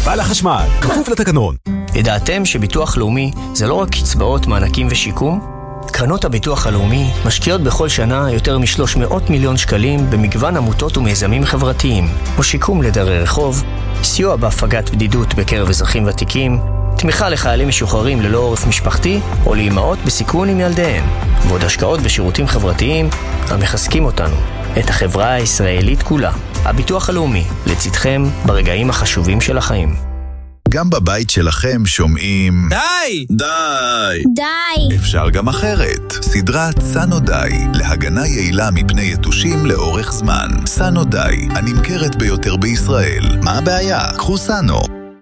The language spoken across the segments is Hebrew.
בעל החשמל, כפוף לתקנון. ידעתם שביטוח לאומי זה לא רק קצבאות, מענקים ושיקום? קרנות הביטוח הלאומי משקיעות בכל שנה יותר מ-300 מיליון שקלים במגוון עמותות ומיזמים חברתיים, כמו שיקום לדרי רחוב, סיוע בהפגת בדידות בקרב אזרחים ותיקים, תמיכה לחיילים משוחררים ללא עורף משפחתי או לאימהות בסיכון עם ילדיהם, ועוד השקעות בשירותים חברתיים המחזקים אותנו, את החברה הישראלית כולה. הביטוח הלאומי, לצדכם ברגעים החשובים של החיים. גם בבית שלכם שומעים די! די! די! אפשר גם אחרת. סדרת סנו די, להגנה יעילה מפני יתושים לאורך זמן. סנו די, הנמכרת ביותר בישראל. מה הבעיה? קחו סנו.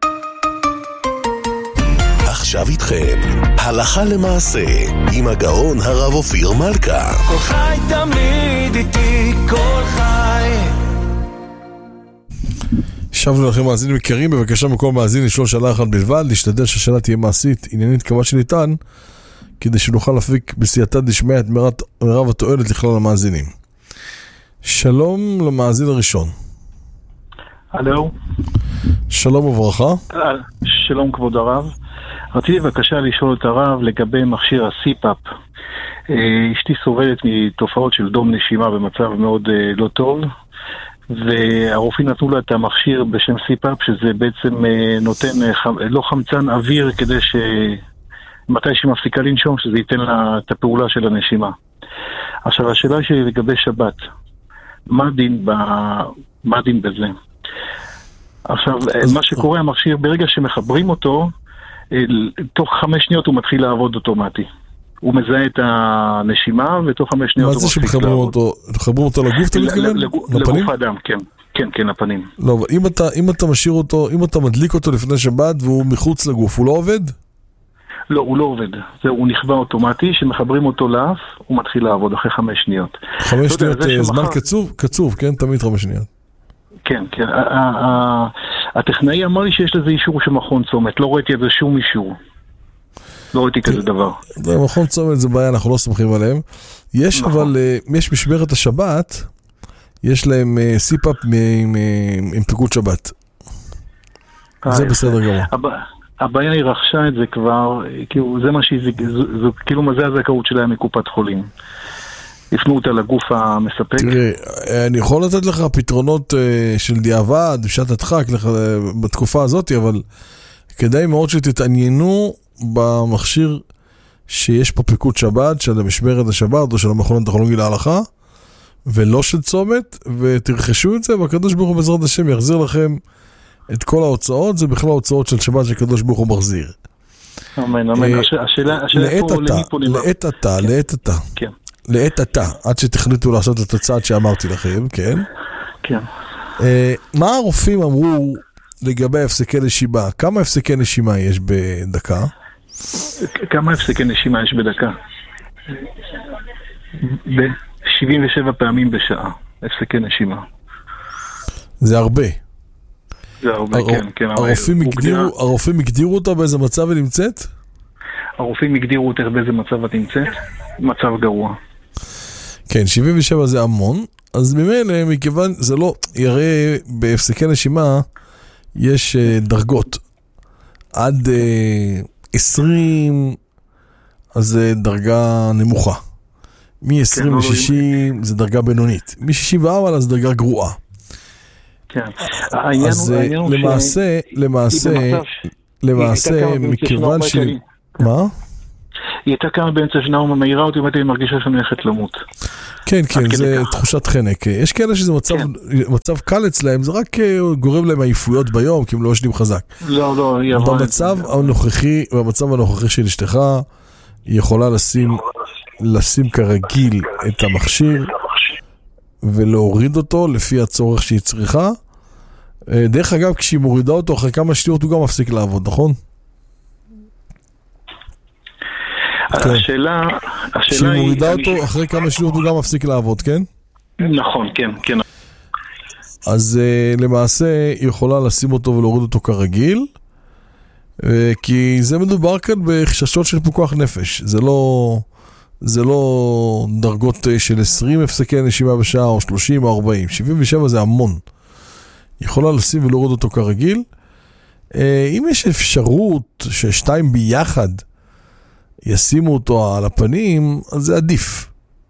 עכשיו איתכם, הלכה למעשה, עם הגאון הרב אופיר מלכה. כל חי תמיד איתי, כל חי. שבנו לכם מאזינים יקרים, בבקשה מכל מאזין לשאול שאלה אחת בלבד, להשתדל שהשאלה תהיה מעשית, עניינית כמה שניתן, כדי שנוכל להפיק בסייעתא דשמיא את מרב התועלת לכלל המאזינים. שלום למאזין הראשון. הלו. שלום וברכה. שלום כבוד הרב. רציתי בבקשה לשאול את הרב לגבי מכשיר הסיפאפ. אשתי סובלת מתופעות של דום נשימה במצב מאוד לא טוב, והרופאים נתנו לה את המכשיר בשם סיפאפ, שזה בעצם נותן לא חמצן אוויר כדי שמתי שהיא מפסיקה לנשום, שזה ייתן לה את הפעולה של הנשימה. עכשיו השאלה שלי לגבי שבת, מה דין בזה? עכשיו מה שקורה, המכשיר ברגע שמחברים אותו, תוך 5 שניות הוא מתחיל לעבוד אוטומטי. הוא מזהה את הנשימה, ותוך 5 שניות הוא מפסיק לעבוד. מה זה שמחברים אותו לגוף, אתה מתכוון? לגוף האדם, כן. כן, לפנים. לא, אבל אם אתה משאיר אותו, אם אתה מדליק אותו לפני שבת והוא מחוץ לגוף, הוא לא עובד? לא, הוא לא עובד. הוא נכבה אוטומטי, שמחברים אותו לאף, הוא מתחיל לעבוד אחרי 5 שניות. 5 שניות זמן קצוב, כן? תמיד 5 שניות. כן. הטכנאי אמר לי שיש לזה אישור של מכון צומת, לא ראיתי את זה שום אישור. לא ראיתי כזה דבר. מכון צומת זה בעיה, אנחנו לא סומכים עליהם. יש אבל, יש משמרת השבת, יש להם סיפאפ עם פיקוד שבת. זה בסדר גמור. הבעיה היא רכשה את זה כבר, זה מה כאילו מה זה הזכאות שלהם מקופת חולים. הפנו אותה לגוף המספק. תראה, אני יכול לתת לך פתרונות של דיעבד, בשעת הדחק בתקופה הזאת, אבל כדאי מאוד שתתעניינו במכשיר שיש פה פיקוד שבת, של המשמרת השבת או של המכון הטכנולוגי להלכה, ולא של צומת, ותרכשו את זה, והקדוש ברוך הוא בעזרת השם יחזיר לכם את כל ההוצאות, זה בכלל ההוצאות של שבת שקדוש ברוך הוא מחזיר. אמן. השאלה פה למי פונים? לעת עתה, עד שתחליטו לעשות את הצעד שאמרתי לכם, כן? כן. מה הרופאים אמרו לגבי הפסקי נשימה? כמה הפסקי נשימה יש בדקה? כמה הפסקי נשימה יש בדקה? 77 פעמים בשעה, הפסקי נשימה. זה הרבה. זה הרבה, כן. הרופאים הגדירו אותה באיזה מצב היא נמצאת? הרופאים הגדירו אותך באיזה מצב את נמצאת? מצב גרוע. כן, 77 זה המון, אז ממילא, מכיוון זה לא, יראה בהפסקי נשימה, יש דרגות. עד 20, אז זה דרגה נמוכה. מ-20 ל-60 זה דרגה בינונית. מ-64 אז דרגה גרועה. כן. אז למעשה, מכיוון ש... מה? היא הייתה כמה באמצע שנה ומהירה אותי, ואתה מרגישה שאני הולכת למות. כן, זה תחושת חנק. יש כאלה שזה מצב קל אצלהם, זה רק גורם להם עייפויות ביום, כי הם לא ישנים חזק. לא, במצב הנוכחי של אשתך, היא יכולה לשים כרגיל את המכשיר, ולהוריד אותו לפי הצורך שהיא צריכה. דרך אגב, כשהיא מורידה אותו, אחרי כמה שניות הוא גם מפסיק לעבוד, נכון? השאלה שהיא מורידה אותו, אחרי כמה שניות הוא גם מפסיק לעבוד, כן? נכון, כן. אז למעשה היא יכולה לשים אותו ולהוריד אותו כרגיל, כי זה מדובר כאן בחששות של פיקוח נפש. זה לא דרגות של 20 הפסקי נשימה בשעה או 30 או 40. 77 זה המון. היא יכולה לשים ולהוריד אותו כרגיל. אם יש אפשרות ששתיים ביחד ישימו אותו על הפנים, אז זה עדיף.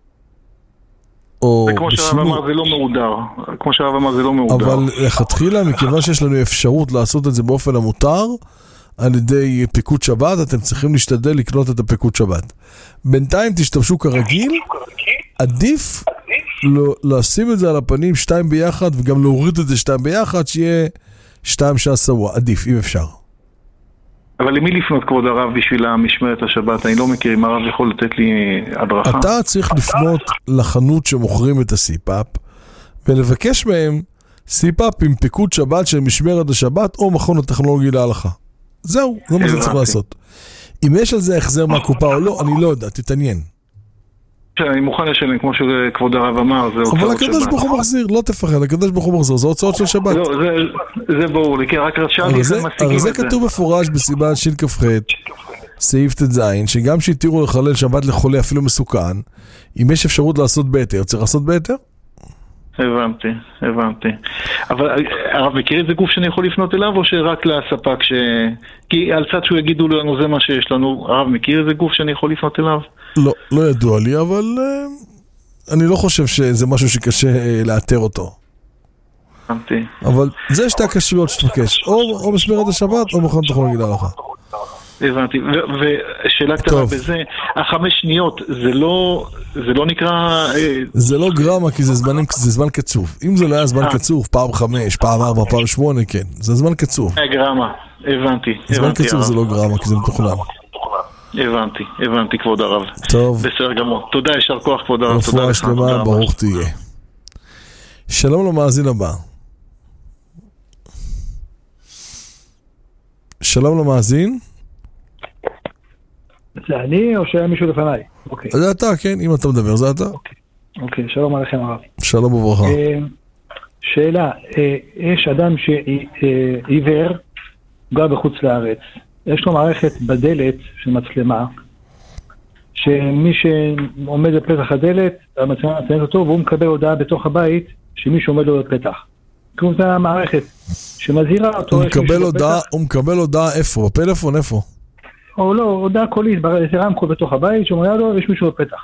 וכמו שהרב אמר, זה לא מהודר. אבל לכתחילה, מכיוון שיש לנו אפשרות לעשות את זה באופן המותר, על ידי פיקוד שבת, אתם צריכים להשתדל לקנות את הפיקוד שבת. בינתיים תשתמשו כרגיל, עדיף לשים את זה על הפנים שתיים ביחד, וגם להוריד את זה שתיים ביחד, שיהיה שתיים שעשו, עדיף, אם אפשר. אבל למי לפנות כבוד הרב בשביל המשמרת השבת? אני לא מכיר אם הרב יכול לתת לי הדרכה. אתה צריך לפנות לחנות שמוכרים את הסיפאפ, ולבקש מהם סיפאפ עם פיקוד שבת של משמרת השבת, או מכון הטכנולוגי להלכה. זהו, זה מה שצריך לעשות. אם יש על זה החזר מהקופה או לא, אני לא יודע, תתעניין. אני מוכן לשלם, כמו שכבוד הרב אמר, זה הוצאות שבת. אבל הקדוש ברוך הוא מחזיר, לא תפחד, הקדוש ברוך הוא מחזיר, זה הוצאות של שבת. לא, זה ברור לי, כי רק רשמתי איך הם משיגים את זה. אבל זה כתוב מפורש בסימן שיל כ"ח, סעיף ט"ז, שגם שהתירו לחלל שבת לחולה אפילו מסוכן, אם יש אפשרות לעשות בהיתר, צריך לעשות בהיתר? הבנתי. אבל הרב מכיר את זה גוף שאני יכול לפנות אליו, או שרק לספק כי על צד שהוא יגידו לנו זה מה שיש לנו, הרב מכיר את זה גוף שאני יכול לפנות אליו? לא ידוע לי, אבל אני לא חושב שזה משהו שקשה לאתר אותו. הבנתי. אבל זה שתי הקשיות שתבקש, או משמרת השבת, או מכון טכנולוגי להלכה. הבנתי, ושאלה קטנה בזה, 5 שניות, זה לא נקרא... זה לא גרמה, כי זה זמן קצוב. אם זה לא היה זמן קצוב, פעם 5, פעם 4, פעם 8, כן. זה זמן קצוב. גרמה, הבנתי. זמן קצוב זה לא גרמה, כי זה מתוכנן. הבנתי, כבוד הרב. טוב. בסדר גמור. תודה, ישר כוח, כבוד הרב. רפואה שלמה, ברוך תהיה. שלום למאזין הבא. שלום למאזין. זה אני או שהיה מישהו לפניי? אוקיי. זה אתה, כן, אם אתה מדבר, זה אתה. אוקיי, שלום עליכם הרב. שלום וברכה. שאלה, יש אדם שעיוור, גר בחוץ לארץ, יש לו מערכת בדלת של מצלמה, שמי שעומד בפתח הדלת, המצלמה מצלמת אותו, והוא מקבל הודעה בתוך הבית, שמישהו עומד לו בפתח. כמו זה המערכת שמזהירה אותו. הוא מקבל הודעה איפה? בפלאפון איפה? או לא, הודעה קולית, זה רמקול בתוך הבית, שאומר לו, יש מישהו בפתח.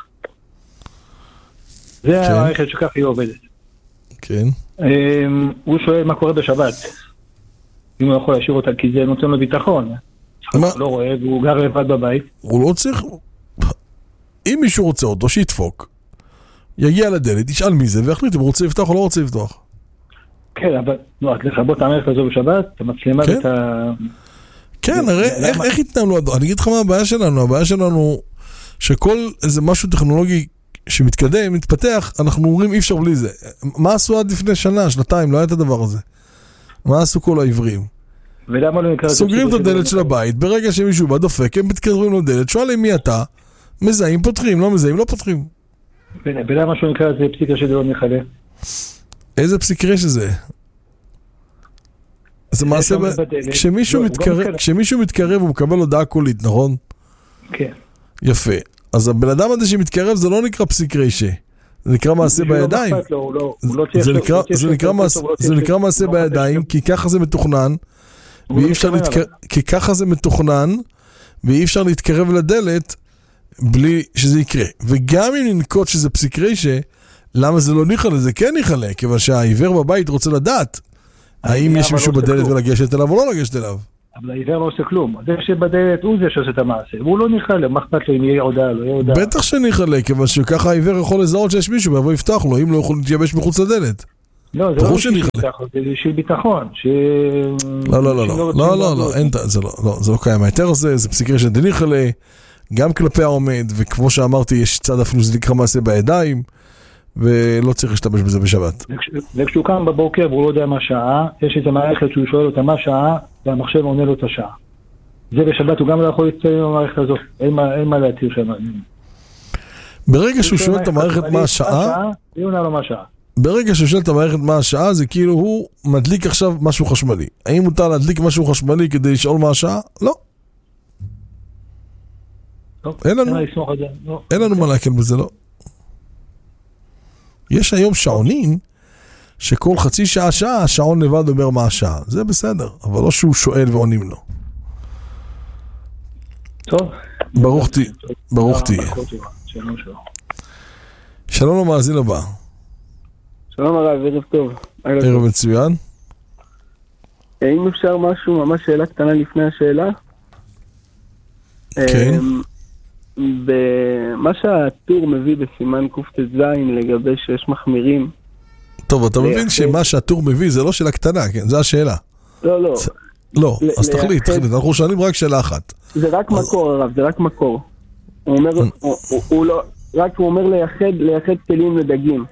זה המערכת שכך היא עובדת. כן. הוא שואל מה קורה בשבת. אם הוא יכול להשאיר אותה, כי זה נותן לו ביטחון. הוא לא רואה, והוא גר לבד בבית. הוא לא צריך... אם מישהו רוצה אותו, שידפוק. יגיע לדלת, ישאל מי זה, ויחליט אם הוא רוצה לפתוח או לא רוצה לפתוח. כן, אבל... לא, רק לכבות את המערכת הזו בשבת, אתה מצלמה ואת ה... כן, הרי איך התנהלו? אני אגיד לך מה הבעיה שלנו. הבעיה שלנו שכל איזה משהו טכנולוגי שמתקדם, מתפתח, אנחנו אומרים אי אפשר בלי זה. מה עשו עד לפני שנה, שנתיים? לא היה את הדבר הזה. מה עשו כל העברים? סוגרים את הדלת של הבית, ברגע שמישהו בא דופק, הם מתקרבים לדלת, שואלים מי אתה, מזהים פותחים, לא מזהים לא פותחים. ולמה משהו נקרא זה פסיקה שזה לא נחלה? איזה פסיקה שזה? זה מעשה, כשמישהו מתקרב הוא מקבל הודעה קולית, נכון? כן. יפה. אז הבן אדם הזה שמתקרב זה לא נקרא פסיק רישה. זה נקרא מעשה בידיים. זה נקרא מעשה בידיים, כי ככה זה מתוכנן, ואי אפשר להתקרב לדלת בלי שזה יקרה. וגם אם ננקוט שזה פסיק רישה, למה זה לא ניחלה? זה כן ניחלה, כיוון שהעיוור בבית רוצה לדעת האם יש מישהו בדלת ולגשת אליו או לא לגשת אליו. אבל העיוור לא עושה כלום. זה שבדלת הוא זה שעושה את המעשה, והוא לא ניחלה, מה אכפת לו אם יהיה הודעה, לא יהיה הודעה. בטח שניחלה, כיוון שככה העיוור יכול לזהות שיש מישהו ויבוא יפתח לו, אם לא יכול להתייבש מחוץ לדלת. לא, זה לא בשביל ביטחון, זה בשביל ביטחון. לא, זה לא קיים. היתר הזה, זה פסיקה של דניחלה, גם כלפי העומד, וכמו שאמרתי, יש צד אפילו זה נקרא מעשה בידיים, ולא צריך להשתמש בזה בשבת. וכשהוא קם בבוקר והוא לא יודע מה שעה, יש איזו מערכת שהוא שואל אותה מה שעה, והמחשב עונה לו את השעה. זה בשבת הוא גם לא יכול להצטרף עם המערכת הזאת, אין מה להתיר שם. ברגע שהוא שואל את המערכת מה השעה, היא עונה לו מה השעה. ברגע שהוא שואל את המערכת מה השעה, זה כאילו הוא מדליק עכשיו משהו חשמלי. האם מותר להדליק משהו חשמלי כדי לשאול מה השעה? לא. אין לנו מה להקל בזה, לא. יש היום שעונים שכל חצי שעה, השעון לבד אומר מה השעה. זה בסדר, אבל לא שהוא שואל ועונים לו. טוב. ברוך תהיה. שלום למאזין הבא. שלום הרב, ערב טוב. ערב מצוין. אם אפשר משהו, ממש שאלה קטנה לפני השאלה. כן. במה שהטור מביא בסימן קט"ז לגבי שיש מחמירים. טוב, אתה מבין שמה שהטור מביא זה לא שאלה קטנה, כן? זה השאלה. לא. לא, אז תחליט. אנחנו שואלים רק שאלה אחת. זה רק מקור הרב, זה רק מקור. הוא אומר, הוא לא, רק הוא אומר לייחד כלים לדגים.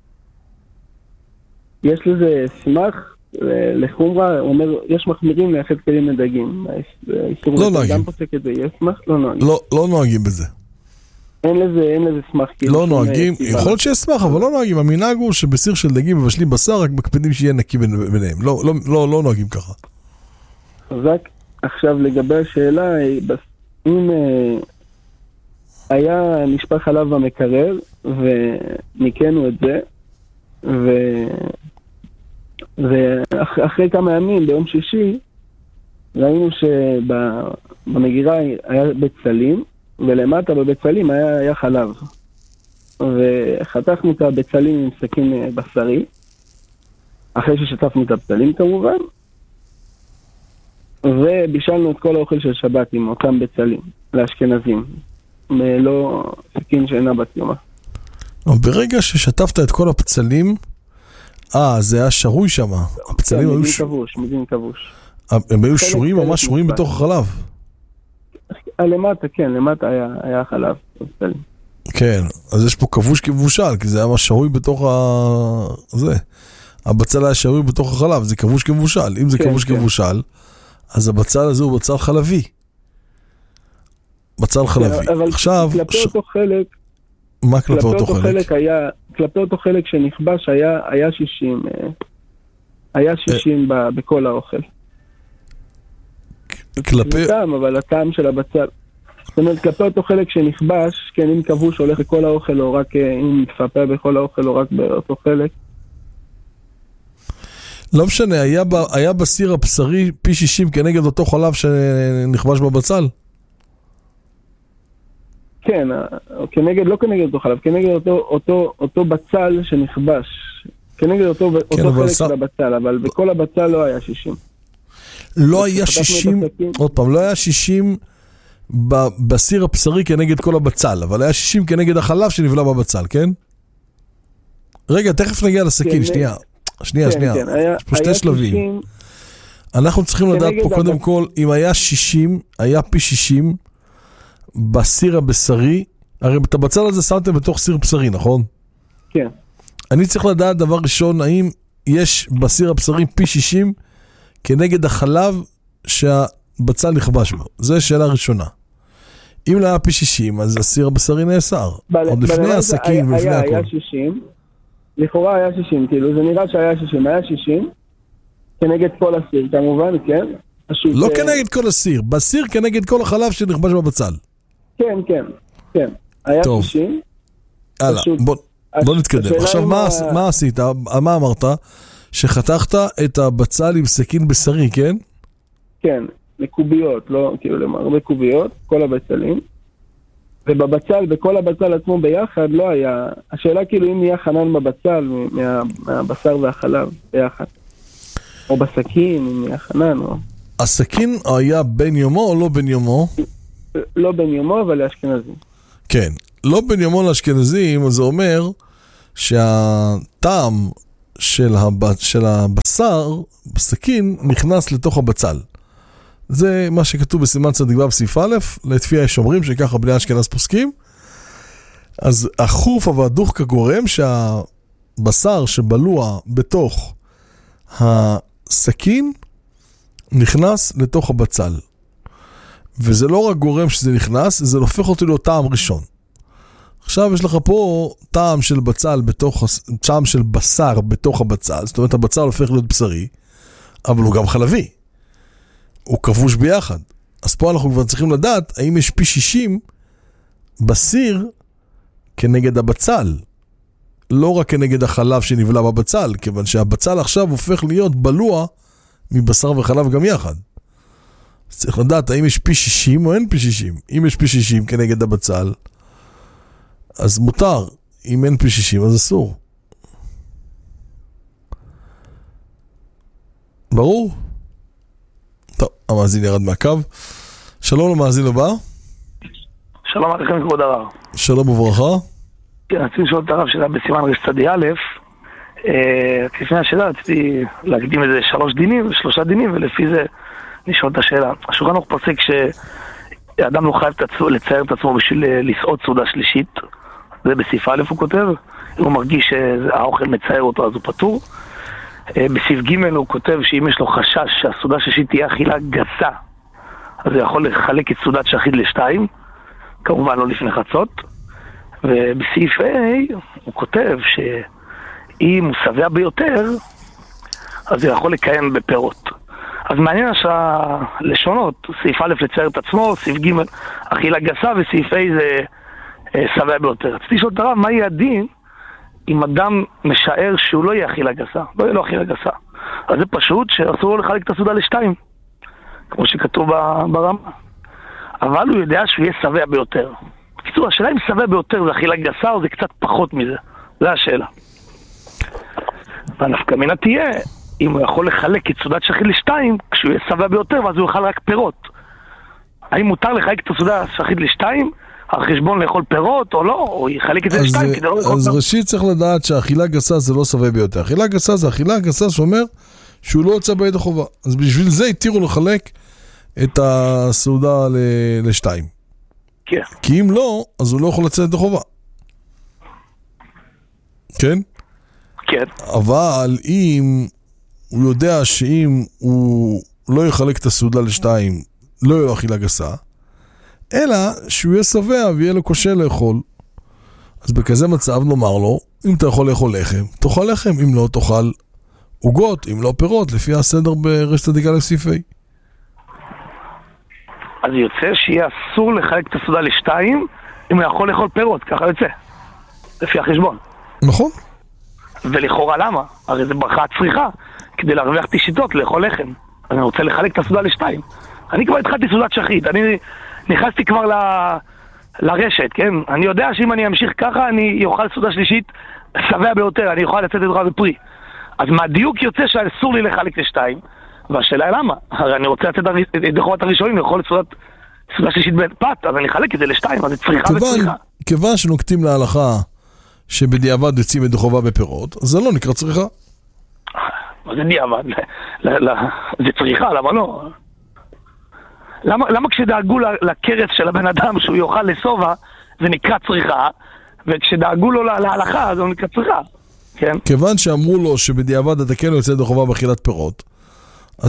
יש לזה סמך לחומרה, הוא אומר, יש מחמירים לייחד כלים לדגים. לא נוהגים. לא נוהגים בזה. אין לזה סמך. לא נוהגים, יכול להיות שיש סמך, אבל לא נוהגים. המנהג הוא שבסיר של דגים מבשלים בשר, רק מקפידים שיהיה נקי ביניהם. לא נוהגים ככה. רק עכשיו לגבי השאלה, אם היה נשפך חלב במקרר, וניקנו את זה, ואחרי כמה ימים, ביום שישי, ראינו שבמגירה היה בצלים, ולמטה בבצלים היה חלב. וחתכנו את הבצלים עם סכין בשרי, אחרי ששטפנו את הבצלים כמובן, ובישלנו את כל האוכל של שבת עם אותם בצלים, לאשכנזים, לא סכין שאינה בת יומה. ברגע ששטפת את כל הבצלים, זה היה שרוי שם. הבצלים היו מדין כבוש. הם היו שרויים, ממש שרויים בתוך החלב. למטה, כן, למטה היה חלב. כן, אז יש פה כבוש כמבושל, כי זה היה ממש שרוי בתוך זה. הבצל היה שרוי בתוך החלב, זה כבוש כמבושל. אם זה כבוש כמבושל, אז הבצל הזה הוא בצל חלבי. בצל חלבי. עכשיו... כלפי אותו חלק... מה כלפי אותו חלק? כלפי אותו חלק שנכבש היה 60. היה 60 בכל האוכל. כלפי... אבל הטעם של הבצל... זאת אומרת, כלפי אותו חלק שנכבש, כן, אם כבוש הולך לכל האוכל, או רק אם מתפפה בכל האוכל, או רק באותו חלק. לא משנה, היה בסיר הבשרי פי 60 כנגד אותו חלב שנכבש בבצל? כן, לא כנגד אותו חלב, כנגד אותו בצל שנכבש. כנגד אותו חלק של הבצל, אבל בכל הבצל לא היה 60. לא היה 60, עוד פעם, לא היה 60 בסיר הבשרי כנגד כל הבצל, אבל היה 60 כנגד החלב שנבלע בבצל, כן? רגע, תכף נגיע לסכין, שנייה. יש פה שתי שלבים. אנחנו צריכים לדעת פה קודם כל, אם היה 60, היה פי 60 בסיר הבשרי, הרי את הבצל הזה שמתם בתוך סיר בשרי, נכון? כן. אני צריך לדעת דבר ראשון, האם יש בסיר הבשרי פי 60 כנגד החלב שהבצל נכבש בו. זו שאלה ראשונה. אם לא היה פי 60, אז הסיר הבשרי נאסר. עוד לפני הסכין ולפני הכל. היה 60, לכאורה היה 60, כאילו, זה נראה שהיה 60, היה 60, כנגד כל הסיר, כמובן, כן? לא כנגד כל הסיר, בסיר כנגד כל החלב שנכבש בבצל. כן. היה 60. הלאה, בוא נתקדם. עכשיו, מה עשית? מה אמרת? שחתכת את הבצל עם סכין בשרי, כן? כן, לקוביות, לא, כאילו, הרבה קוביות, כל הבצלים. ובבצל, בכל הבצל עצמו ביחד, לא היה... השאלה כאילו אם נהיה חנן בבצל, מהבשר והחלב ביחד. או בסכין, אם נהיה חנן, או... הסכין היה בן יומו או לא בן יומו? לא בן יומו, אבל לאשכנזים. כן, לא בן יומו לאשכנזים, זה אומר שהטעם של הבשר בסכין נכנס לתוך הבצל. זה מה שכתוב בסימן צדיק ו' סעיף א', לפי השומרים שככה בני אשכנז פוסקים. אז החוף והדוך כגורם שהבשר שבלוע בתוך הסכין נכנס לתוך הבצל. וזה לא רק גורם שזה נכנס, זה הופך אותי לו טעם ראשון. עכשיו יש לך פה טעם של בצל טעם של בשר בתוך הבצל, זאת אומרת הבצל הופך להיות בשרי, אבל הוא גם חלבי. הוא כבוש ביחד. אז פה אנחנו כבר צריכים לדעת האם יש פי 60 בסיר כנגד הבצל. לא רק כנגד החלב שנבלע בבצל, כיוון שהבצל עכשיו הופך להיות בלוע מבשר וחלב גם יחד. צריך לדעת האם יש פי 60 או אין פי 60. אם יש פי 60 כנגד הבצל, אז מותר. אם אין פי 60 אז אסור. ברור? טוב, המאזין ירד מהקו. שלום למאזין הבא. שלום עליכם כבוד הרב. שלום וברכה. כן, רציתי לשאול את הרב שאלה בסימן רצ"י א', לפני השאלה רציתי להקדים איזה 3 דינים, ולפי זה לשאול את השאלה. השולחן ערוך פוסק שאדם לא חייב לצייר את עצמו בשביל לסעוד סעודה שלישית, זה בסעיף א' הוא כותב, אם הוא מרגיש שהאוכל מצייר אותו אז הוא פטור. בסעיף ג' הוא כותב שאם יש לו חשש שהסעודה השלישית תהיה אכילה גסה, אז הוא יכול לחלק את סעודת שחית לשתיים, כמובן לא לפני חצות. ובסעיף A הוא כותב שאם הוא שבע ביותר, אז הוא יכול לקיים בפירות. אז מעניין שהלשונות, סעיף א' לצייר את עצמו, סעיף ג' אכילה גסה, וסעיף A זה שבע ביותר. רציתי לשאול את הרב, מה יהיה הדין אם אדם משער שהוא לא יהיה אכילה גסה? לא יהיה לו אכילה גסה. אז זה פשוט שאסור לו לחלק את הסעודה לשתיים, כמו שכתוב ברמה. אבל הוא יודע שהוא יהיה שבע ביותר. בקיצור, השאלה אם שבע ביותר זה אכילה גסה או זה קצת פחות מזה. זה השאלה. והנפקא מינה תהיה, אם הוא יכול לחלק את סעודת שחית לשתיים, כשהוא יהיה שבע ביותר, ואז הוא יאכל רק פירות. האם מותר לחלק את הסעודה שחית לשתיים, על חשבון לאכול פירות או לא, או יחלק את זה לשתיים כדי לא לאכול פירות? אז ראשית צריך לדעת שהאכילה גסה זה לא שבע ביותר. אכילה גסה זה אכילה גסה שאומר שהוא לא יוצא בידי חובה. אז בשביל זה התירו לחלק את הסעודה לשתיים. כן. כי אם לא, אז הוא לא יכול לצאת את החובה. כן? כן. אבל אם הוא יודע שאם הוא לא יחלק את הסעודה לשתיים, לא יהיה לו אכילה גסה, אלא שהוא יהיה שבע ויהיה לו קשה לאכול. אז בכזה מצב נאמר לו, אם אתה יכול לאכול לחם, תאכל לחם, אם לא תאכל עוגות, אם לא פירות, לפי הסדר ברצ"י א' סעיף ה'. אז יוצא שיהיה אסור לחלק את הסעודה לשתיים, אם הוא יכול לאכול פירות, ככה יוצא. לפי החשבון. נכון. ולכאורה למה? הרי זה ברכה צריכה, כדי להרוויח תשיטות לאכול לחם. אני רוצה לחלק את הסעודה לשתיים. אני כבר התחלתי סעודת שחית, אני נכנסתי כבר לרשת, כן? אני יודע שאם אני אמשיך ככה, אני אוכל סעודה שלישית שבע ביותר, אני אוכל לצאת את רע בפרי. אז מהדיוק יוצא שאסור לי לחלק לשתיים, והשאלה היא למה? הרי אני רוצה לצאת את חובת הראשונים, לאכול סעודה שלישית בפת, אז אני אחלק את זה לשתיים, אז זה צריכה וצריכה. כיוון שנוקטים להלכה שבדיעבד יוצאים את חובה בפירות, זה לא נקרא צריכה. מה זה דיעבד? זה צריכה, למה לא? למה כשדאגו לקרץ של הבן אדם שהוא יאכל לסובה, זה נקרא צריכה, וכשדאגו לו להלכה, זה נקרא צריכה, כן? כיוון שאמרו לו שבדיעבד אתה כן יוצא את חובה באכילת פירות, אז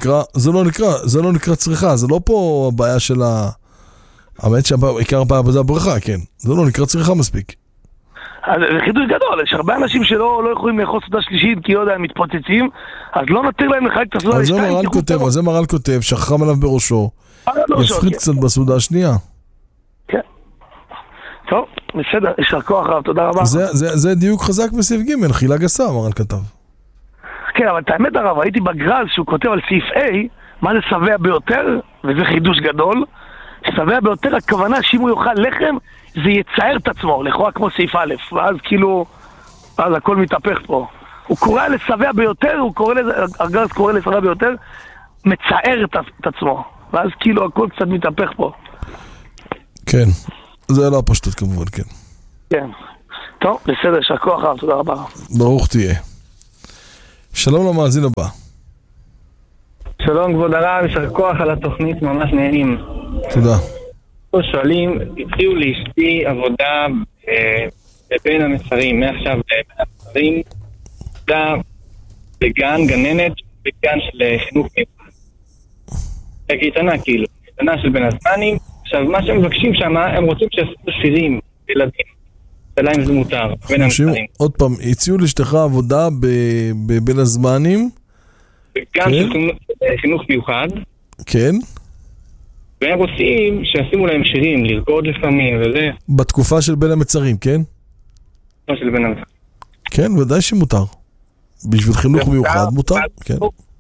זה לא נקרא צריכה, זה לא פה הבעיה של האמת שעיקר הבעיה זה הברכה, כן. זה לא נקרא צריכה מספיק. אז זה חידוש גדול, יש הרבה אנשים שלא יכולים לאכול סעודה שלישית כי הם מתפוצצים, אז לא נתיר להם לחלק את הסעודה לשתיים. אז זה מר"ל כותב, שחכם עליו בראשו, יפחית קצת בסעודה השנייה. כן. טוב, בסדר, יישר כוח רב, תודה רבה. זה דיוק חזק בסעיף ג', אכילה גסה, מר"ל כתב. כן, אבל את האמת הרב, הייתי בגרז שהוא כותב על סעיף A, מה זה שבע ביותר, וזה חידוש גדול. שבע ביותר, הכוונה שאם הוא יאכל לחם, זה יצייר את עצמו, לכאורה כמו סעיף א', ואז כאילו, אז הכל מתהפך פה. הוא קורא לשבע ביותר, הגרז קורא לשבע ביותר, מצייר את עצמו, ואז כאילו הכל קצת מתהפך פה. כן, זה לא הפשטות כמובן, כן. כן. טוב, בסדר, שכוח רב, תודה רבה. ברוך תהיה. שלום למאזין הבא. שלום כבוד הרב, יישר כוח על התוכנית, ממש נהנים. תודה. פה שואלים, הציעו לאשתי עבודה בבין המצרים, מעכשיו בין המצרים, בגן, גננת, בגן של חינוך מיוחד. בקייטנה כאילו, קייטנה של בין הזמנים. עכשיו, מה שהם מבקשים שם, הם רוצים שיעשו שירים, ילדים. שאלה אם זה מותר, בין המצרים. עוד פעם, הציעו לאשתך עבודה בבין הזמנים? בגן של חינוך מיוחד. כן. והם רוצים שישימו להם שירים, לרקוד לפעמים וזה. בתקופה של בין המצרים, כן? בתקופה של בין המצרים. כן, ודאי שמותר. בשביל חינוך מיוחד מותר, כן.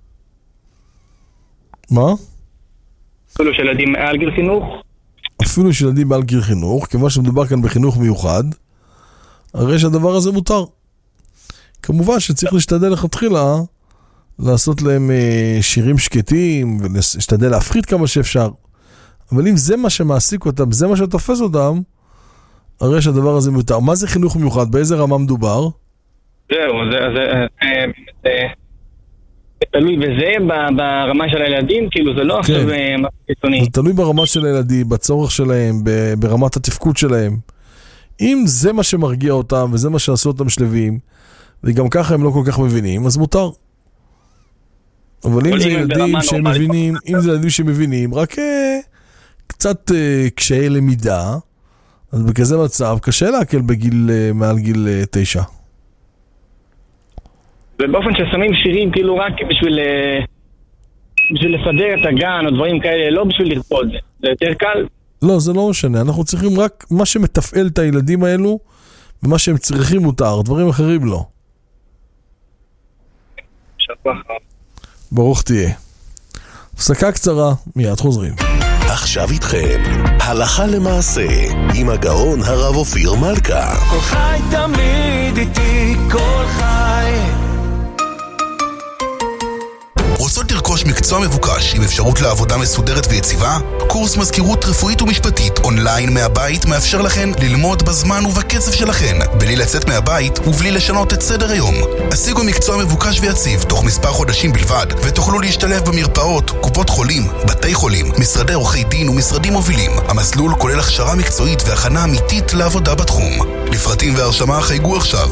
מה? אפילו של ילדים מעל גיל חינוך? אפילו של ילדים מעל גיל חינוך, כיוון שמדובר כאן בחינוך מיוחד, הרי שהדבר הזה מותר. כמובן שצריך להשתדל לכתחילה, לעשות להם שירים שקטים, ולהשתדל להפחית כמה שאפשר. אבל אם זה מה שמעסיק אותם, זה מה שתופס אותם, הרי שהדבר הזה מותר. מה זה חינוך מיוחד? באיזה רמה מדובר? זהו, זה תלוי בזה, ברמה של הילדים, כאילו זה לא עכשיו חיצוני. זה תלוי ברמה של הילדים, בצורך שלהם, ברמת התפקוד שלהם. אם זה מה שמרגיע אותם, וזה מה שעשו אותם שלבים, וגם ככה הם לא כל כך מבינים, אז מותר. אבל אם זה ילדים שמבינים, אם זה ילדים שמבינים, רק קצת קשיי למידה, אז בכזה מצב קשה להקל מעל גיל 9. ובאופן ששמים שירים כאילו רק בשביל לסדר את הגן או דברים כאלה, לא בשביל לרפוד, זה יותר קל. לא, זה לא משנה, אנחנו צריכים רק מה שמתפעל את הילדים האלו, ומה שהם צריכים מותר, דברים אחרים לא. ברוך תהיה. הפסקה קצרה, מיד חוזרים. עכשיו איתכם, הלכה למעשה, עם הגאון הרב אופיר מלכה. כל חי תמיד איתי, כל חי. רוצות לרכוש מקצוע מבוקש עם אפשרות לעבודה מסודרת ויציבה? קורס מזכירות רפואית ומשפטית אונליין מהבית מאפשר לכן ללמוד בזמן ובקצב שלכן, בלי לצאת מהבית ובלי לשנות את סדר היום. השיגו מקצוע מבוקש ויציב תוך מספר חודשים בלבד, ותוכלו להשתלב במרפאות, קופות חולים, בתי חולים, משרדי עורכי דין ומשרדים מובילים. המסלול כולל הכשרה מקצועית והכנה אמיתית לעבודה בתחום. לפרטים והרשמה חייגו עכשיו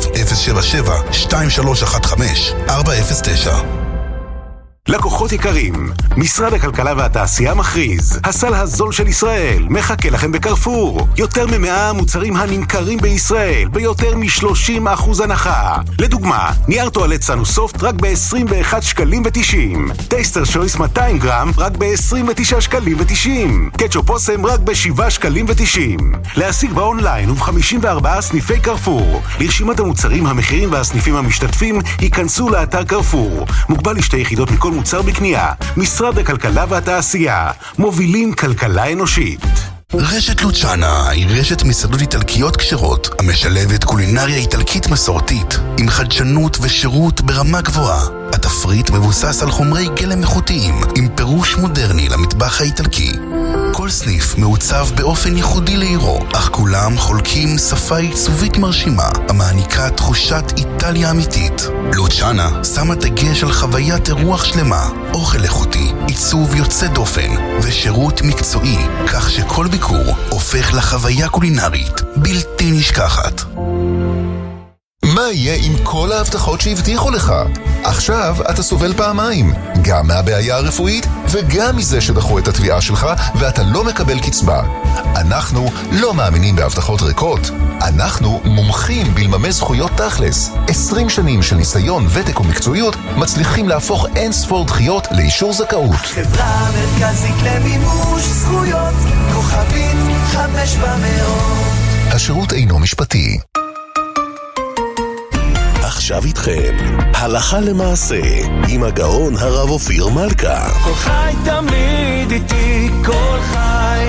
077-2315-409. לקוחות יקרים, משרד הכלכלה והתעשייה מכריז, הסל הזול של ישראל מחכה לכם בקרפור. יותר מ100 מוצרים הנמכרים בישראל ביותר מ-30% הנחה. לדוגמה, נייר טואלט סנוסופט רק ב-21 שקלים ו-90, טייסטר שויס 200 גרם רק ב-29 שקלים ו-90, קטשופ אוסם רק ב-7 שקלים ו-90. להשיג באונליין וב-54 סניפי קרפור. לרשימת המוצרים, המחירים והסניפים המשתתפים ייכנסו לאתר קרפור. מוגבל לשתי יחידות מכל מוצר בקנייה. משרד הכלכלה והתעשייה, מובילים כלכלה אנושית. רשת לוצ'אנה היא רשת מסעדות איטלקיות כשרות המשלבת קולינריה איטלקית מסורתית עם חדשנות ושירות ברמה גבוהה. התפריט מבוסס על חומרי גלם איכותיים עם פירוש מודרני למטבח האיטלקי. כל סניף מעוצב באופן ייחודי לעירו, אך כולם חולקים שפה עיצובית מרשימה המעניקה תחושת איטליה אמיתית. לוצ'אנה שמה דגש על חוויית אירוח שלמה, אוכל איכותי, עיצוב יוצא דופן ושירות מקצועי, כך שכל ביקור הופך לחוויה קולינרית בלתי נשכחת. מה יהיה עם כל ההבטחות שהבטיחו לך? עכשיו אתה סובל פעמיים, גם מהבעיה הרפואית וגם מזה שדחו את התביעה שלך ואתה לא מקבל קצבה. אנחנו לא מאמינים בהבטחות ריקות. אנחנו מומחים בלממש זכויות תכלס. 20 שנים של ניסיון, ותק ומקצועיות מצליחים להפוך אין ספור דחיות לאישור זכאות. חברה מרכזית למימוש זכויות, כוכבית 500. השירות אינו משפטי. עכשיו איתכם, הלכה למעשה, עם הגאון הרב אופיר מלכה. כל חי תמיד איתי, כל חי.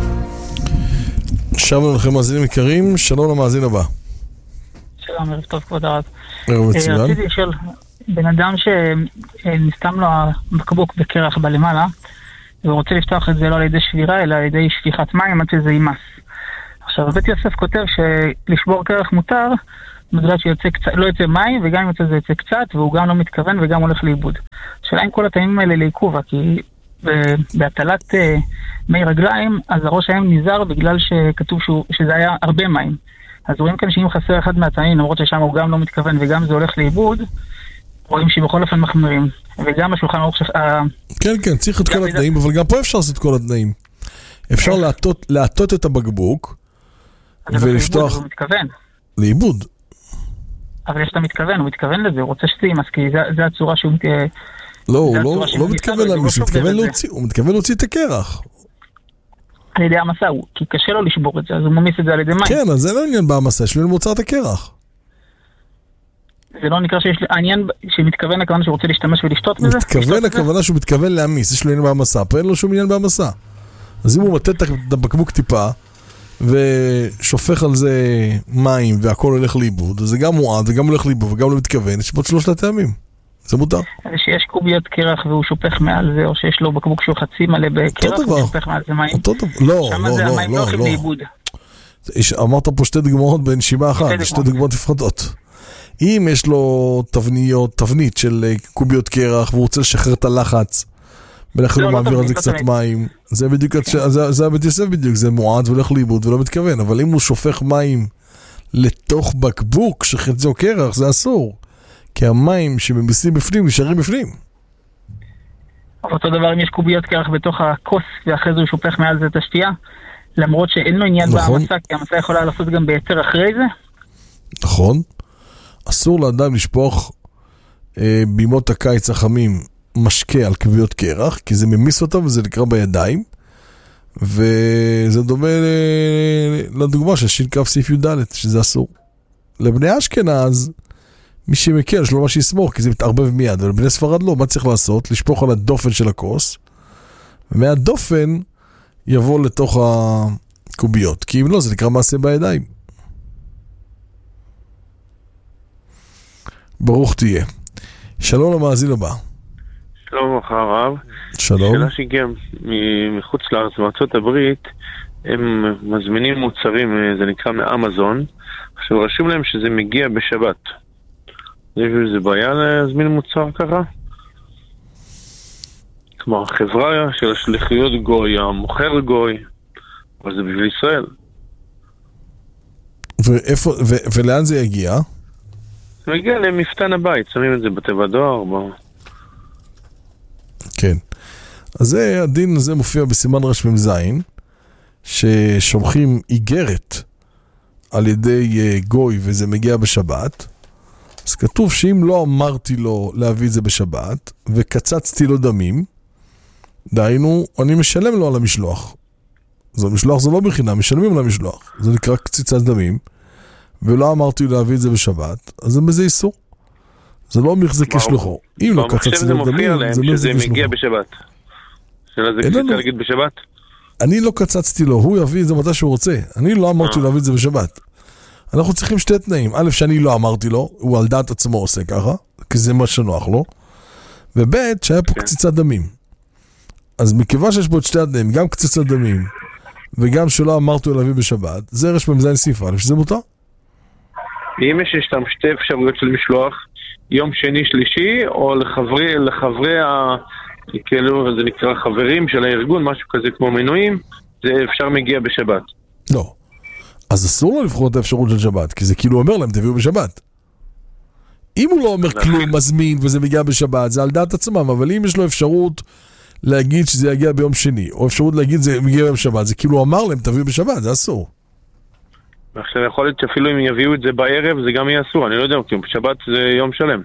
שלום לכם מאזינים יקרים, שלום למאזין הבא. שלום, ערב טוב כבוד הרב. ערב מצוין. רציתי לשאול, בן אדם שנסתם לו הבקבוק בקרח בלמעלה, והוא רוצה לפתוח את זה לא על ידי שבירה, אלא על ידי שפיכת מים, עד שזה יימס. עכשיו, בית יוסף כותב שלשבור קרח מותר, בגלל שלא יוצא מים, וגם אם יוצא זה יוצא קצת, והוא גם לא מתכוון וגם הולך לאיבוד. השאלה אם כל הטעמים האלה לעיכובה, כי בהטלת מי רגליים, אז הראש היה נזהר בגלל שכתוב שזה היה הרבה מים. אז רואים כאן שאם חסר אחד מהטעמים, למרות ששם הוא גם לא מתכוון וגם זה הולך לאיבוד, רואים שבכל אופן מחמירים. וגם השולחן ערוך כן, כן, צריך את כל התנאים, אבל גם פה אפשר לעשות כל התנאים. אפשר להטות את הבקבוק, ולפתוח... הוא מתכוון. לאיבוד. אבל יש אתה מתכוון, הוא מתכוון לזה, הוא רוצה שזה יימס, כי זה הצורה שהוא... לא, הוא לא מתכוון להמיס, הוא מתכוון להוציא את הקרח. על ידי המסע, כי קשה לו לשבור את זה, אז הוא ממיס את זה על ידי מים. כן, אז זה לא עניין בהמסע, יש לו למוצר את הקרח. זה לא נקרא שיש העניין שמתכוון הכוונה שהוא רוצה להשתמש ולשתות מזה? מתכוון הכוונה שהוא מתכוון להמיס, יש לו עניין בהמסה, פה אין לו שום עניין בהמסה. אז אם הוא מתת את הבקבוק טיפה, ושופך על זה מים והכל הולך לאיבוד, אז זה גם מועד וגם הולך לאיבוד וגם לא מתכוון, יש פה 3 טעמים. זה מותר. שיש קוביות קרח והוא שופך מעל זה, או שיש לו בקבוק שהוא חצי מלא בקרח והוא שופך מעל זה מים. אותו דבר. לא, שמה זה המים לא הולכים לאיבוד. אמרת פה 2 דוגמאות בנשימה אחת, 2 דוגמאות נפרדות. אם יש לו תבנית של קוביות קרח והוא רוצה לשחרר את הלחץ, ולכן הוא מעביר על זה קצת מים, זה בדיוק, זה הבית יוסף בדיוק, זה מועד והולך לאיבוד ולא מתכוון, אבל אם הוא שופך מים לתוך בקבוק שחציו קרח, זה אסור, כי המים שממיסים בפנים נשארים בפנים. אותו דבר אם יש קוביות קרח בתוך הכוס ואחרי זה הוא שופך מעל זה את השתייה, למרות שאין לו עניין בהמסה, כי המסה יכולה לעשות גם ביתר אחרי זה. נכון. אסור לאדם לשפוך בימות הקיץ החמים משקה על קוביות קרח, כי זה ממיס אותם וזה נקרא בידיים, וזה דומה לדוגמה של ש"כ סעיף י"ד, שזה אסור. לבני אשכנז, מי שמקל, יש לו מה שיסמוך, כי זה מתערבב מיד, אבל לבני ספרד לא, מה צריך לעשות? לשפוך על הדופן של הכוס, ומהדופן יבוא לתוך הקוביות, כי אם לא, זה נקרא מעשה בידיים. ברוך תהיה. שלום למאזין הבא. שלום לך הרב. שלום. שאלה שהגיעה מחוץ לארץ, מארצות הברית, הם מזמינים מוצרים, זה נקרא מאמזון, עכשיו רשום להם שזה מגיע בשבת. יש איזה בעיה להזמין מוצר ככה? כלומר, חברה של השליחיות גוי, המוכר גוי, אבל זה בשביל ישראל. ולאן זה יגיע? זה מגיע למפתן הבית, שמים את זה בתיבת דואר. כן. אז הדין הזה מופיע בסימן רמ"ז, ששולחים איגרת על ידי גוי וזה מגיע בשבת, אז כתוב שאם לא אמרתי לו להביא את זה בשבת, וקצצתי לו דמים, דהיינו, אני משלם לו על המשלוח. אז המשלוח זה לא בחינם, משלמים על המשלוח. זה נקרא קציצת דמים, ולא אמרתי לו להביא את זה בשבת, אז זה בזה איסור. זה לא מחזה כשלוחו. אם לא קצצתי לו דמים, זה לא מחזה כשלוחו. מגיע בשבת. שאלה זה קציצה להגיד בשבת? אני לא קצצתי לו, הוא יביא את זה מתי שהוא רוצה. אני לא אמרתי לו להביא את זה בשבת. אנחנו צריכים 2 תנאים. א', שאני לא אמרתי לו, הוא על דעת עצמו עושה ככה, כי זה מה שנוח לו. וב', שהיה פה קציצת דמים. אז מכיוון שיש פה את 2 התנאים, גם קציצת דמים, וגם שלא אמרתי לו להביא בשבת, זה רמ"ז סעיף א', שזה מותר. ואם יש שם 2 אפשרויות של משלוח, יום שני שלישי, או לחברי כאילו זה נקרא חברים של הארגון, משהו כזה כמו מנויים, זה אפשר מגיע בשבת. לא. אז אסור לו לבחור את האפשרות של שבת, כי זה כאילו אומר להם, תביאו בשבת. אם הוא לא אומר כלום, מזמין, וזה מגיע בשבת, זה על דעת עצמם, אבל אם יש לו אפשרות להגיד שזה יגיע ביום שני, או אפשרות להגיד זה מגיע ביום שבת, זה כאילו אמר להם, תביאו בשבת, זה אסור. עכשיו יכול להיות שאפילו אם יביאו את זה בערב, זה גם יהיה אסור, אני לא יודע, כי בשבת זה יום שלם.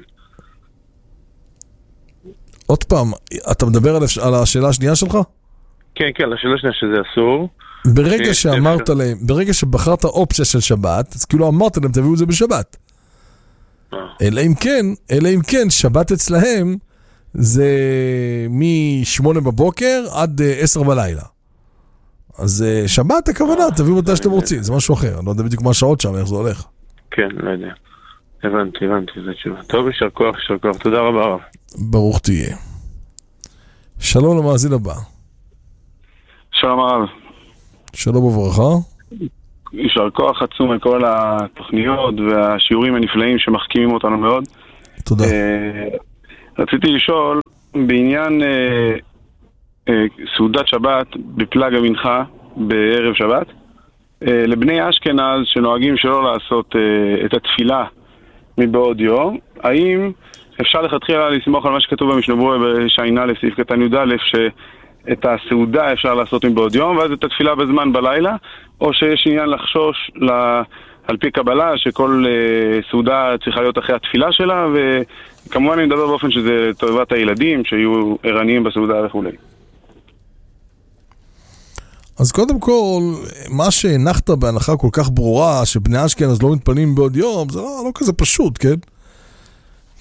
עוד פעם, אתה מדבר על השאלה השנייה שלך? כן, כן, השאלה השנייה שזה אסור. ברגע שאמרת להם, ברגע שבחרת אופציה של שבת, אז כאילו אמרת להם, תביאו את זה בשבת. אלא אם כן, שבת אצלהם זה מ-8 בבוקר עד 10 בלילה. אז שבת הכוונה, תביאו מתי שאתם רוצים, זה משהו אחר. אני לא יודע בדיוק מה השעות שם, איך זה הולך. כן, לא יודע. הבנתי, זה תשובה. טוב, יישר כוח, תודה רבה רב. ברוך תהיה. שלום למאזין הבא. שלום הרב. שלום וברכה. יישר כוח עצום על כל התוכניות והשיעורים הנפלאים שמחכימים אותנו מאוד. תודה. רציתי לשאול בעניין סעודת שבת בפלג המנחה בערב שבת, לבני אשכנז שנוהגים שלא לעשות את התפילה מבעוד יום, האם אפשר לכתחילה לסמוך על מה שכתוב במשנה בשעין א' סעיף קטן י"א שאת הסעודה אפשר לעשות מבעוד יום ואז את התפילה בזמן בלילה, או שיש עניין לחשוש על פי קבלה שכל סעודה צריכה להיות אחרי התפילה שלה, וכמובן אני מדבר באופן שזה טובת הילדים שיהיו ערניים בסעודה וכו'. אז קודם כל, מה שהנחת בהנחה כל כך ברורה שבני אשכנז לא מתפנים בעוד יום, זה לא כזה פשוט, כן?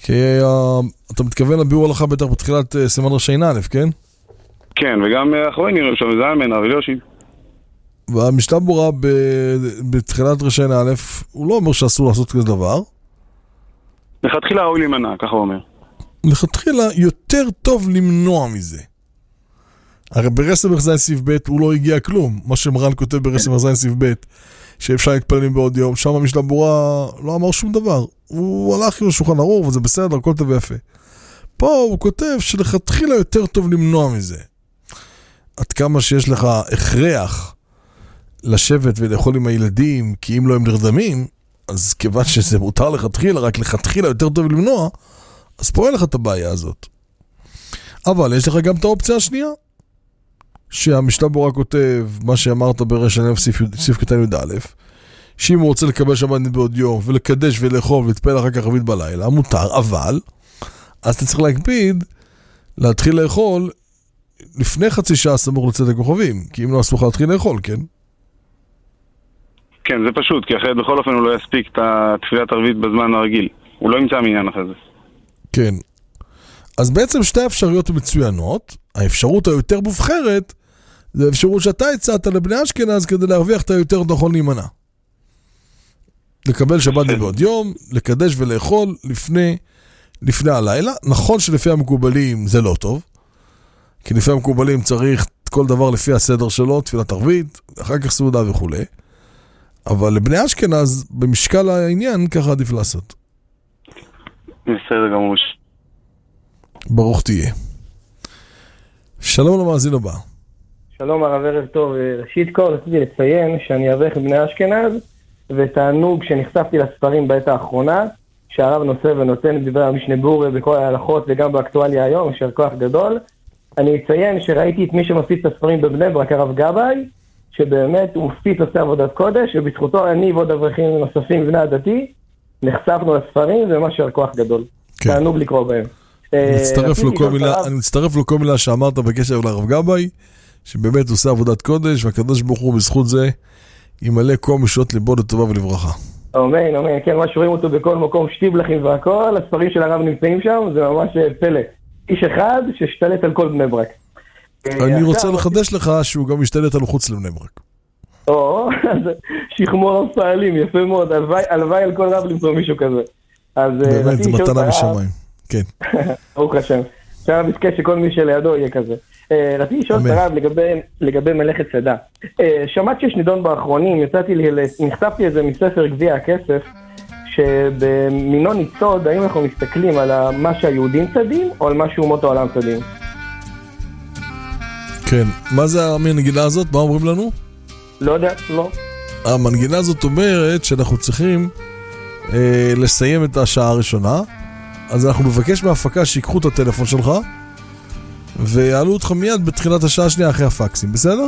כי אתה מתכוון לביאור הלכה בטח בתחילת סימן רש"ן א', כן? כן, וגם אחרי נראה שם זלמן, רבי יושי. והמשנה ברורה בתחילת רש"ן א', הוא לא אומר שאסור לעשות כזה דבר. לכתחילה ראוי להימנע, ככה הוא אומר. לכתחילה יותר טוב למנוע מזה. הרי ברס"ב ז' סעיף ב' הוא לא הגיע כלום. מה שמרן כותב ברס"ב ז' סעיף ב', שאפשר להתפלל בעוד יום, שם המשנה ברורה לא אמר שום דבר. הוא הלך עם השולחן ערוך, וזה בסדר, הכל טוב ויפה. פה הוא כותב שלכתחילה יותר טוב למנוע מזה. עד כמה שיש לך הכרח לשבת ולאכול עם הילדים, כי אם לא הם נרדמים, אז כיוון שזה מותר לכתחילה, רק לכתחילה יותר טוב למנוע, אז פה אין לך את הבעיה הזאת. אבל יש לך גם את האופציה השנייה, שהמשנה ברורה כותב, מה שאמרת ברש"ן א' סעיף קטן י"א, שאם הוא רוצה לקבל שבת בעוד יום, ולקדש ולאכול ולהתפלל אחר כך ערבית בלילה, מותר, אבל, אז אתה צריך להקפיד, להתחיל לאכול, לפני חצי שעה סמוך לצאת הכוכבים, כי אם לא אסור לך להתחיל לאכול, כן? כן, זה פשוט, כי אחרת בכל אופן הוא לא יספיק את התפילת ערבית בזמן הרגיל. הוא לא ימצא מעניין אחרי זה. כן. אז בעצם שתי אפשרויות מצוינות. האפשרות היותר מובחרת, זה האפשרות שאתה הצעת לבני אשכנז כדי להרוויח את היותר נכון להימנע. לקבל שבת בעוד יום, לקדש ולאכול לפני הלילה. נכון שלפי המקובלים זה לא טוב, כי לפי המקובלים צריך כל דבר לפי הסדר שלו, תפילת ערבית, אחר כך סעודה וכו'. אבל לבני אשכנז, במשקל העניין, ככה עדיף לעשות. בסדר גמור. ברוך תהיה. שלום למאזין הבא. שלום הרב, ערב טוב. ראשית כל רציתי לציין שאני אברך בני אשכנז, ותענוג שנחשפתי לספרים בעת האחרונה, שהרב נושא ונותן דברי המשנה ברורה בכל ההלכות וגם באקטואליה היום, אשר כוח גדול. אני אציין שראיתי את מי שמפיץ את הספרים בבני ברק, הרב גבאי, שבאמת הוא מפיץ עושה עבודת קודש, ובזכותו אני ועוד אברכים נוספים בני הדתי, נחשפנו לספרים, זה ממש כוח גדול. תענוג לקרוא בהם. אני מצטרף לכל מילה שאמרת בקשר לרב גבאי, שבאמת עושה עבודת קודש, והקדוש ברוך הוא בזכות זה ימלא כל משעות ליבו לטובה ולברכה. אמן, אמן. כן, מה שרואים אותו בכל מקום, שטיבלחים והכל, הספרים של הרב נמצאים שם, זה ממש פלא. איש אחד ששתלט על כל בני ברק. אני רוצה לחדש לך שהוא גם משתלט על חוץ לבני ברק. שכמור הפעלים, יפה מאוד. הלוואי על כל רב למצוא מישהו כזה. באמת, זה מתנה משמיים. כן. ברוך השם. עכשיו נזכה שכל מי שלידו יהיה כזה. רציתי לשאול את הרב לגבי מלאכת שדה. שמעת שיש נידון באחרונים, נחשפתי איזה מספר גביע הכסף, שבמינו ניצוד, האם אנחנו מסתכלים על מה שהיהודים צדים, או על מה שאומות העולם צדים? כן. מה זה המנגינה הזאת? מה אומרים לנו? לא יודע, לא. המנגינה הזאת אומרת שאנחנו צריכים לסיים את השעה הראשונה, אז אנחנו נבקש מההפקה שיקחו את הטלפון שלך, ויעלו אותך מיד בתחילת השעה השנייה אחרי הפקסים, בסדר?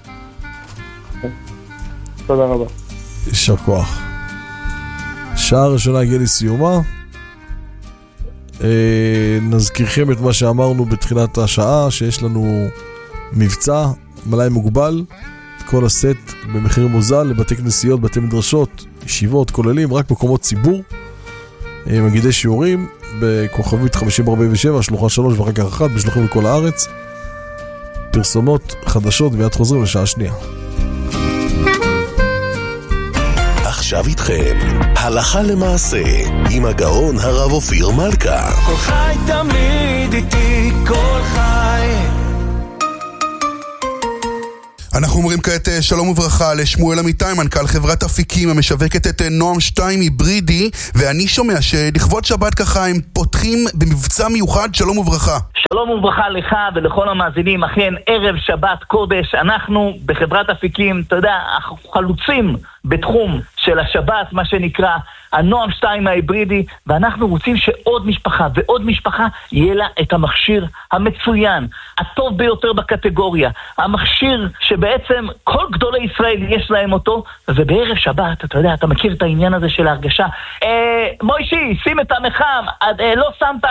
תודה רבה. יישר כוח. השעה הראשונה הגיעה לסיומה. נזכירכם את מה שאמרנו בתחילת השעה, שיש לנו מבצע, מלאי מוגבל, כל הסט במחיר מוזל לבתי כנסיות, בתי מדרשות, ישיבות, כוללים, רק מקומות ציבור, מגידי שיעורים, בכוכבית 5047, שלוחה 3 ואחר כך 1, בשלוחים לכל הארץ. פרסומות חדשות ויד חוזרים לשעה שנייה. עכשיו איתכם, הלכה למעשה, עם הגאון הרב אופיר מלכה. כל חי תמיד איתי, כל חי. אנחנו אומרים כעת שלום וברכה לשמואל אמיתי, מנכ"ל חברת אפיקים המשווקת את נועם 2 היברידי, ואני שומע שלכבוד שבת ככה הם פותחים במבצע מיוחד. שלום וברכה. שלום וברכה לך ולכל המאזינים. אכן ערב שבת קודש, אנחנו בחברת אפיקים, אתה יודע, חלוצים בתחום של השבת, מה שנקרא הנועם 2 ההיברידי, ואנחנו רוצים שעוד משפחה ועוד משפחה יהיה לה את המכשיר המצוין, הטוב ביותר בקטגוריה, המכשיר שבעצם כל גדולי ישראל יש להם אותו, ובערב שבת, אתה יודע, אתה מכיר את העניין הזה של ההרגשה, מוישי, שים את המחם, לא שמת,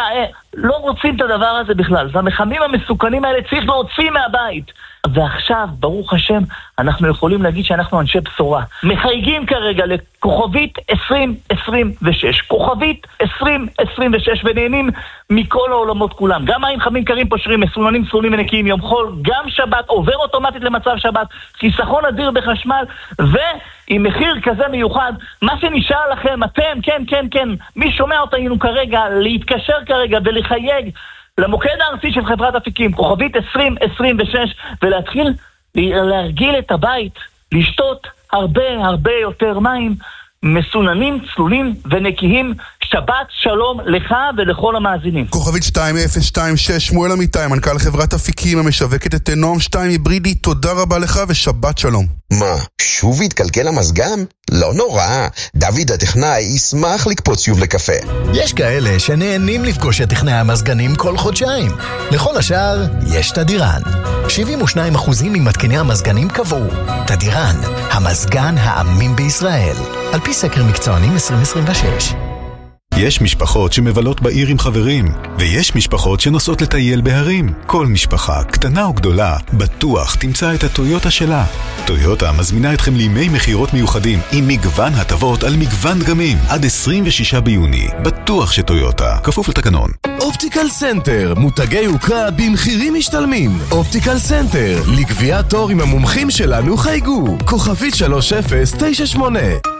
לא רוצים את הדבר הזה בכלל. והמחמים המסוכנים האלה צריך להוציא מהבית. ועכשיו, ברוך השם, אנחנו יכולים להגיד שאנחנו אנשי בשורה. מחייגים כרגע לכוכבית 2026. כוכבית 2026, ונהנים מכל העולמות כולם. גם מים חמים קרים פושרים, מסוננים סולים ונקיים יום חול, גם שבת, עובר אוטומטית למצב שבת, חיסכון אדיר בחשמל, ועם מחיר כזה מיוחד, מה שנשאר לכם, אתם, כן, מי שומע אותנו כרגע, להתקשר כרגע ולחייג, למוקד הארצי של חברת אפיקים, כוכבית 2026, ולהתחיל להרגיל את הבית, לשתות הרבה יותר מים, מסוננים, צלולים ונקיים. שבת שלום לך ולכל המאזינים. כוכבית 2026, שמואל אמיתי, מנכ"ל חברת אפיקים המשווקת את נועם 2 היברידי, תודה רבה לך ושבת שלום. מה, שוב התקלקל המזגן? לא נורא, דוד הטכנאי ישמח לקפוץ שוב לקפה. יש כאלה שנהנים לפגוש את טכנאי המזגנים כל חודשיים. לכל השאר, יש תדירן. 72% ממתקני המזגנים קבעו. תדירן, המזגן האמין בישראל. על פי סקר מקצוענים 2026. יש משפחות שמבלות בעיר עם חברים, ויש משפחות שנוסעות לטייל בהרים. כל משפחה, קטנה או גדולה, בטוח תמצא את הטויוטה שלה. טויוטה מזמינה אתכם לימי מחירות מיוחדים, עם מגוון הטבות על מגוון דגמים. עד 26 ביוני, בטוח שטויוטה, כפוף לתקנון. אופטיקל סנטר, מותגי יוקרה במחירים משתלמים. אופטיקל סנטר, לקביעת תור עם המומחים שלנו חייגו. כוכבית 3098.